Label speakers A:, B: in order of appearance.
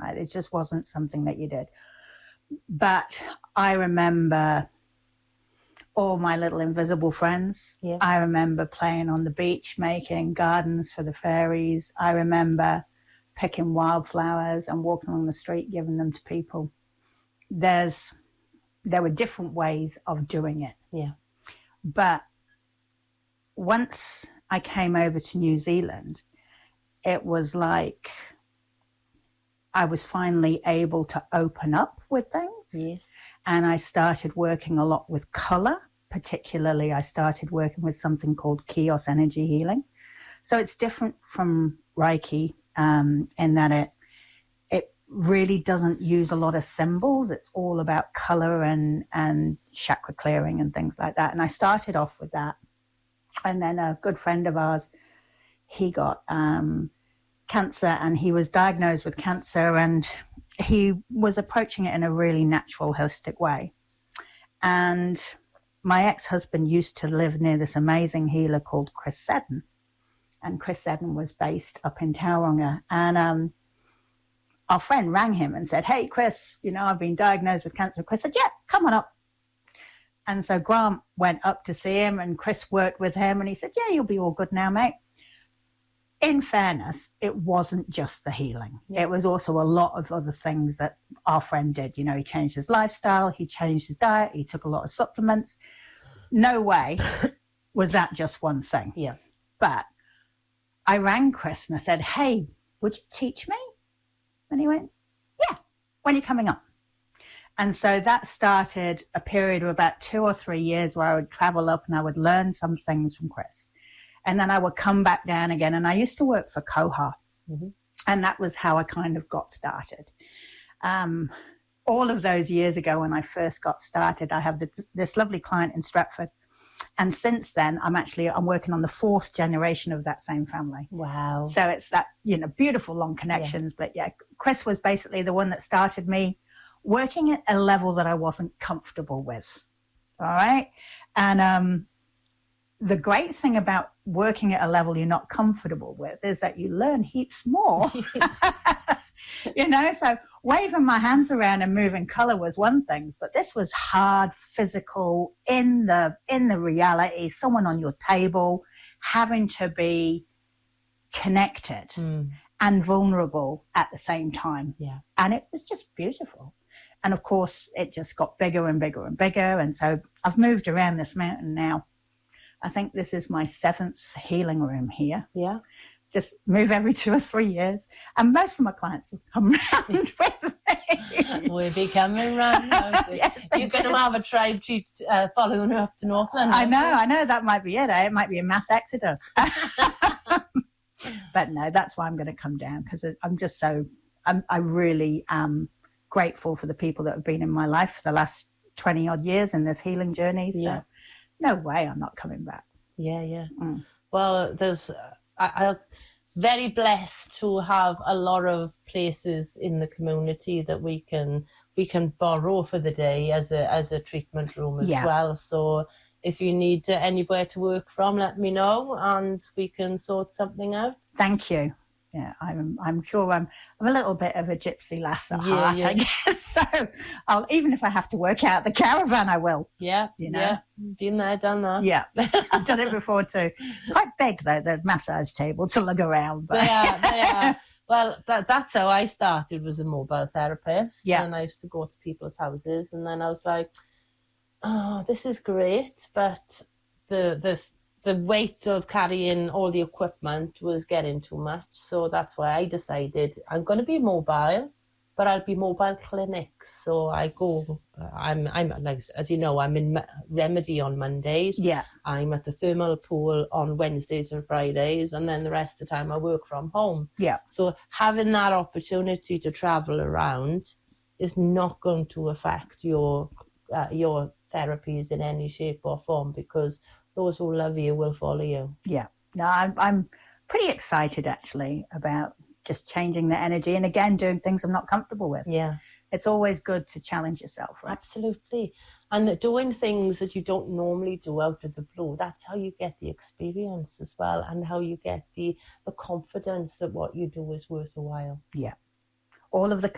A: right? It just wasn't something that you did. But I remember all my little invisible friends.
B: Yeah.
A: I remember playing on the beach, making gardens for the fairies. I remember picking wildflowers and walking on the street, giving them to people. There were different ways of doing it.
B: Yeah.
A: But once I came over to New Zealand, it was like I was finally able to open up with things.
B: Yes.
A: And I started working a lot with color. Particularly, I started working with something called Kios Energy Healing. So it's different from Reiki in that it really doesn't use a lot of symbols. It's all about color and chakra clearing and things like that. And I started off with that. And then a good friend of ours, he got cancer, and he was diagnosed with cancer, and he was approaching it in a really natural, holistic way. And my ex-husband used to live near this amazing healer called Chris Seddon. And Chris Seddon was based up in Tauranga. And our friend rang him and said, "Hey, Chris, I've been diagnosed with cancer." Chris said, "Yeah, come on up." And so Grant went up to see him, and Chris worked with him, and he said, "Yeah, you'll be all good now, mate." In fairness, it wasn't just the healing. Yeah. It was also a lot of other things that our friend did. He changed his lifestyle, he changed his diet, he took a lot of supplements. No way was that just one thing.
B: Yeah.
A: But I rang Chris and I said, "Hey, would you teach me?" And he went, "Yeah, when are you coming up?" And so that started a period of about 2 or 3 years where I would travel up and I would learn some things from Chris. And then I would come back down again. And I used to work for Koha. Mm-hmm. And that was how I kind of got started. All of those years ago when I first got started, I have this lovely client in Stratford. And since then, I'm working on the 4th generation of that same family.
B: Wow.
A: So it's that, beautiful long connections. Yeah. But yeah, Chris was basically the one that started me working at a level that I wasn't comfortable with. All right. And the great thing about working at a level you're not comfortable with is that you learn heaps more. So waving my hands around and moving color was one thing, but this was hard, physical, in the reality, someone on your table, having to be connected and vulnerable at the same time.
B: Yeah.
A: And it was just beautiful. And of course, it just got bigger and bigger and bigger. And so I've moved around this mountain now. I think this is my 7th healing room here.
B: Yeah.
A: Just move every 2 or 3 years. And most of my clients have come round with me.
B: We'll be coming round.
A: Yes,
B: you're going to have a tribe following her up to Northland.
A: I know. That might be it. It might be a mass exodus. But no, that's why I'm going to come down, because I'm just I really am grateful for the people that have been in my life for the last 20 odd years in this healing journey. So
B: yeah.
A: No way I'm not coming back.
B: Yeah. Well, I'm very blessed to have a lot of places in the community that we can borrow for the day as a treatment room as well. So if you need anywhere to work from, let me know and we can sort something out.
A: Thank you. Yeah, I'm sure I'm a little bit of a gypsy lass at heart, I guess. So even if I have to work out the caravan, I will.
B: Yeah, Yeah. Been there, done that.
A: Yeah, I've done it before too. Quite big though, the massage table to lug around. But.
B: They are. Well, that's how I started, was a mobile therapist.
A: Yeah.
B: And I used to go to people's houses, and then I was like, "Oh, this is great," but the weight of carrying all the equipment was getting too much. So that's why I decided I'm going to be mobile, but I'll be mobile clinics. So I go, I'm like, as you know, I'm in Remedy on Mondays.
A: Yeah.
B: I'm at the thermal pool on Wednesdays and Fridays. And then the rest of the time I work from home.
A: Yeah.
B: So having that opportunity to travel around is not going to affect your therapies in any shape or form, because those who love you will follow you.
A: Yeah. No, I'm pretty excited actually about just changing the energy and again doing things I'm not comfortable with.
B: Yeah.
A: It's always good to challenge yourself, right?
B: Absolutely. And doing things that you don't normally do out of the blue, that's how you get the experience as well, and how you get the confidence that what you do is worth a while.
A: Yeah. All of the